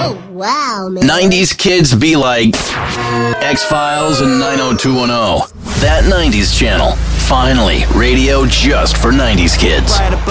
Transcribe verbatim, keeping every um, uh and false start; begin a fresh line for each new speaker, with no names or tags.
Oh, wow, man.
nineties kids be like X-Files and nine oh two one oh. That nineties channel. Finally, radio just for nineties kids.